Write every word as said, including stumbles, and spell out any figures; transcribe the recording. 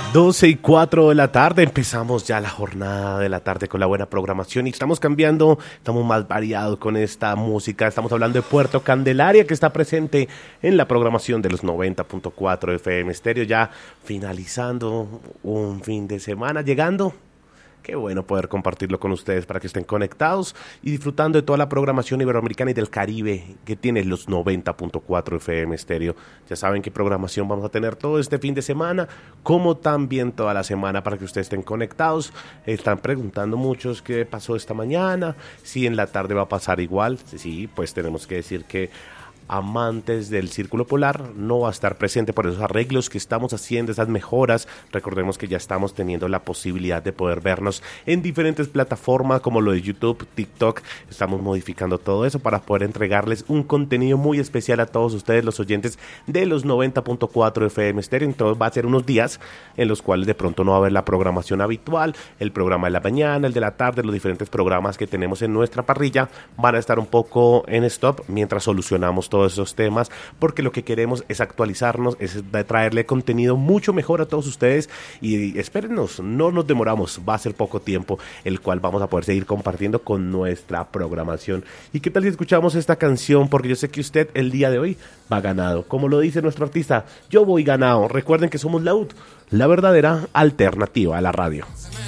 doce y cuatro de la tarde, empezamos ya la jornada de la tarde con la buena programación y estamos cambiando, estamos más variados con esta música, estamos hablando de Puerto Candelaria que está presente en la programación de los noventa punto cuatro F M Stereo, ya finalizando un fin de semana, llegando. Qué bueno poder compartirlo con ustedes para que estén conectados y disfrutando de toda la programación iberoamericana y del Caribe que tiene los noventa punto cuatro F M Stereo. Ya saben qué programación vamos a tener todo este fin de semana, como también toda la semana para que ustedes estén conectados. Están preguntando muchos qué pasó esta mañana, si en la tarde va a pasar igual. Sí, pues tenemos que decir que Amantes del Círculo Polar no va a estar presente por esos arreglos que estamos haciendo, esas mejoras. Recordemos que ya estamos teniendo la posibilidad de poder vernos en diferentes plataformas como lo de YouTube, TikTok. Estamos modificando todo eso para poder entregarles un contenido muy especial a todos ustedes, los oyentes de los noventa punto cuatro F M Stereo. Entonces va a ser unos días en los cuales de pronto no va a haber la programación habitual, el programa de la mañana, el de la tarde, los diferentes programas que tenemos en nuestra parrilla van a estar un poco en stop mientras solucionamos todo esos temas, porque lo que queremos es actualizarnos, es traerle contenido mucho mejor a todos ustedes y espérenos, no nos demoramos, va a ser poco tiempo el cual vamos a poder seguir compartiendo con nuestra programación. ¿Y qué tal si escuchamos esta canción? Porque yo sé que usted el día de hoy va ganado, como lo dice nuestro artista, yo voy ganado. Recuerden que somos la U T, la verdadera alternativa a la radio.